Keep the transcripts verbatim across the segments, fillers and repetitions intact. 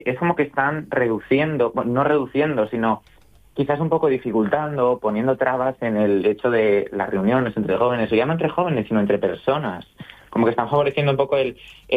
es como que están reduciendo, bueno, no reduciendo, sino quizás un poco dificultando, poniendo trabas en el hecho de las reuniones entre jóvenes, o ya no entre jóvenes, sino entre personas. Como que están favoreciendo un poco el,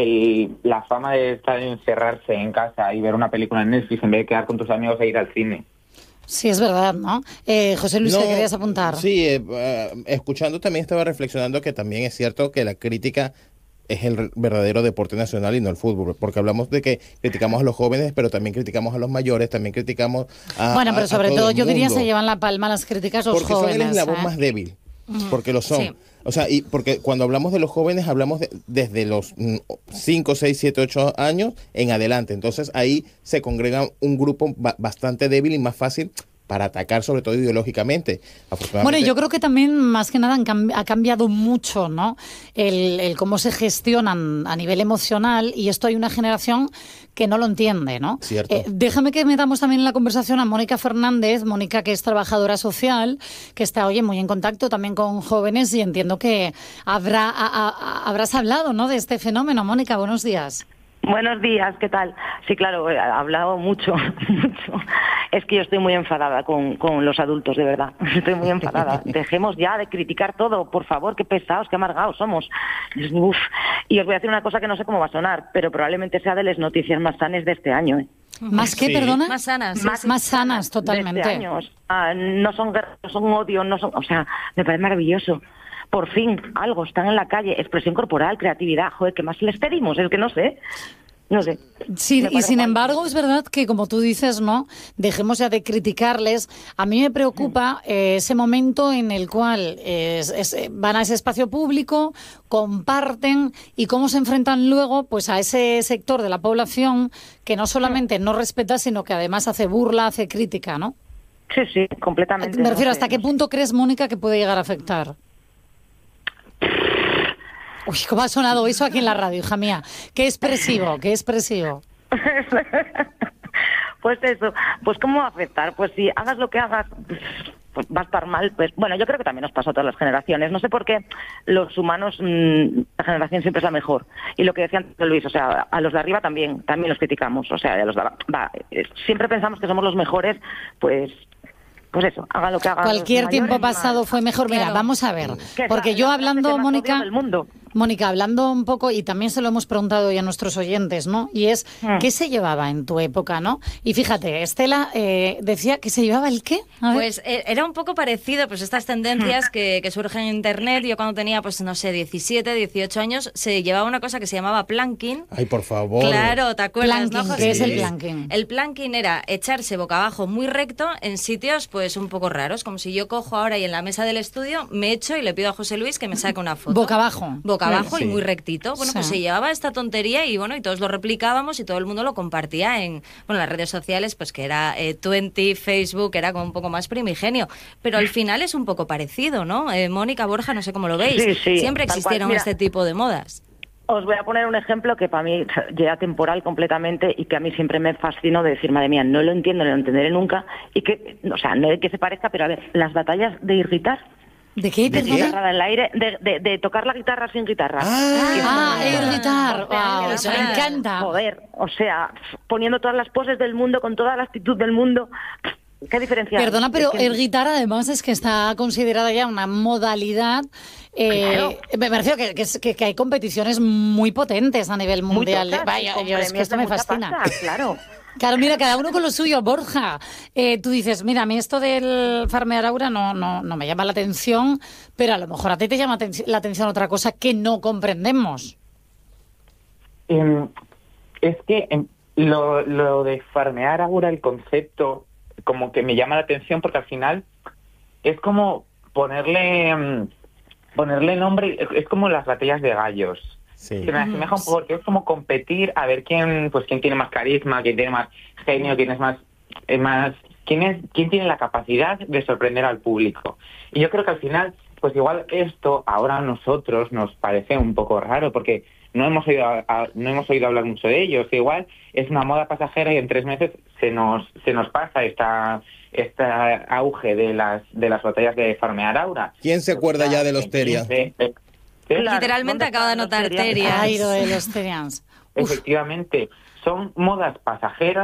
el la fama de estar encerrarse en casa y ver una película en Netflix en vez de quedar con tus amigos e ir al cine. Sí, es verdad, ¿no? Eh, José Luis, No, ¿qué querías apuntar? Sí, eh, uh, escuchando también estaba reflexionando que también es cierto que la crítica es el verdadero deporte nacional y no el fútbol, porque hablamos de que criticamos a los jóvenes, pero también criticamos a los mayores, también criticamos a Bueno, pero a, sobre a todo, todo el yo diría mundo. se llevan la palma las críticas los Porque jóvenes. son el eslabón ¿eh? más débil, porque lo son. Sí. O sea, y porque cuando hablamos de los jóvenes, hablamos de, desde los cinco, seis, siete, ocho años en adelante. Entonces ahí se congrega un grupo ba- bastante débil y más fácil para atacar, sobre todo ideológicamente. Bueno, yo creo que también, más que nada, han cam- ha cambiado mucho, ¿no? El, el cómo se gestionan a nivel emocional, y esto hay una generación que no lo entiende, ¿no? Cierto. Eh, déjame que metamos también en la conversación a Mónica Fernández, Mónica, que es trabajadora social, que está, oye, muy en contacto también con jóvenes, y entiendo que habrá, a, a, habrás hablado, ¿no?, de este fenómeno. Mónica, buenos días. Buenos días, ¿qué tal? Sí, claro, he hablado mucho, mucho. Es que yo estoy muy enfadada con, con los adultos, de verdad. Estoy muy enfadada. Dejemos ya de criticar todo, por favor, qué pesados, qué amargados somos. Uf. Y os voy a decir una cosa que no sé cómo va a sonar, pero probablemente sea de las noticias más sanas de este año, ¿eh? ¿Más qué, Sí. perdona? Más sanas. sí, Más, sí. más sanas, totalmente. De este año. Ah, no son guerras, no son odio, no son... O sea, me parece maravilloso. Por fin, algo, están en la calle, expresión corporal, creatividad. Joder, ¿qué más les pedimos? Es que no sé. No sé. Sí, Me y parece sin guay. embargo es verdad que, como tú dices, no, dejemos ya de criticarles. A mí me preocupa eh, ese momento en el cual es, es, van a ese espacio público, comparten, y cómo se enfrentan luego pues a ese sector de la población que no solamente no respeta, sino que además hace burla, hace crítica, ¿no? Sí, sí, completamente. Me refiero, no ¿hasta sé, qué no sé. punto crees, Mónica, que puede llegar a afectar? Uy, ¿cómo ha sonado eso aquí en la radio, hija mía? Qué expresivo, qué expresivo. Pues eso, pues ¿cómo va a afectar? Pues si hagas lo que hagas, pues va a estar mal. Pues bueno, yo creo que también nos pasa a todas las generaciones. No sé por qué los humanos, mmm, la generación siempre es la mejor. Y lo que decía antes Luis, o sea, a los de arriba también, también los criticamos. O sea, a los de abajo, va, eh, siempre pensamos que somos los mejores, pues... Pues eso, hagan lo que hagan. Cualquier los tiempo mayores, pasado mal. fue mejor. Mira, Claro. vamos a ver, Que porque esa- yo la clase hablando, que más Mónica, odio del mundo. Mónica, hablando un poco, y también se lo hemos preguntado ya a nuestros oyentes, ¿no? Y es, Mm. ¿qué se llevaba en tu época, no? Y fíjate, Estela eh, decía que se llevaba el ¿qué? A ver. Pues eh, era un poco parecido, pues estas tendencias que, que surgen en internet. Yo cuando tenía, pues no sé, diecisiete, dieciocho años, se llevaba una cosa que se llamaba planking. Ay, por favor. Claro, ¿te acuerdas, Planking, no, ¿qué es el José? planking? El planking era echarse boca abajo muy recto en sitios pues un poco raros, como si yo cojo ahora y en la mesa del estudio me echo y le pido a José Luis que me saque una foto. Boca abajo. Boca abajo Sí. y muy rectito. Bueno, Sí. pues se llevaba esta tontería y bueno, y todos lo replicábamos y todo el mundo lo compartía en bueno, las redes sociales, pues que era eh, veinte, Facebook, era como un poco más primigenio. Pero al final es un poco parecido, ¿no? Eh, Mónica, Borja, no sé cómo lo veis. Sí, sí, Siempre tal cual. existieron Mira, este tipo de modas. Os voy a poner un ejemplo que para mí llega temporal completamente y que a mí siempre me fascinó de decir, madre mía, no lo entiendo, no lo entenderé nunca. Y que, o sea, no es que se parezca, pero a ver, las batallas de irritar, ¿De qué? de Perdona. guitarra en el aire, de, de, de tocar la guitarra sin guitarra. Ah, Que- el guitar. O sea, Wow, que eso era- me encanta. Joder, o sea, poniendo todas las poses del mundo, con toda la actitud del mundo. ¿Qué diferencia hay? Perdona, pero Es que- el guitar además es que está considerada ya una modalidad. Eh, Claro. Me pareció que, que, es- que- que hay competiciones muy potentes a nivel muy mundial. tochas, Vaya, con yo, es que premios esto de me mucha fascina. pasta, claro. Claro, mira, cada uno con lo suyo. Borja, eh, tú dices, mira, a mí esto del farmear aura no, no, no me llama la atención, pero a lo mejor a ti te llama aten- la atención otra cosa que no comprendemos. Eh, es que eh, lo, lo de farmear ahora, el concepto, como que me llama la atención porque al final es como ponerle mm, ponerle nombre, es, es como las batallas de gallos. Sí. Se me asemeja un poco porque es como competir a ver quién pues quién tiene más carisma, quién tiene más genio, quién es más eh, más quién es quién tiene la capacidad de sorprender al público. Y yo creo que al final pues igual esto ahora a nosotros nos parece un poco raro porque no hemos oído a- a- no hemos oído hablar mucho de ello. O sea, igual es una moda pasajera y en tres meses se nos se nos pasa esta este auge de las de las batallas de farmear aura. ¿Quién se acuerda ya de los Teria? Sí, sí. Sí. Claro, Literalmente ¿dónde acaba de están los anotar Teria? Teria. Ay, lo de los Terians. Uf. Efectivamente, son modas pasajeras